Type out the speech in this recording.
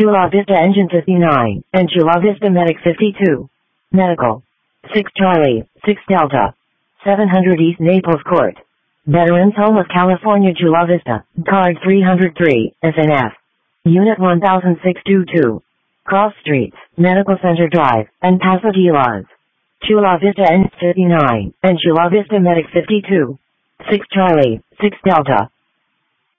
Chula Vista Engine 59, and Chula Vista Medic 52. Medical. 6 Charlie, 6 Delta. 700 East Naples Court. Veterans Home of California Chula Vista, Card 303, SNF. Unit 1622. Cross Streets, Medical Center Drive, and Pasadena's. Chula Vista Engine 59, and Chula Vista Medic 52. 6 Charlie, 6 Delta.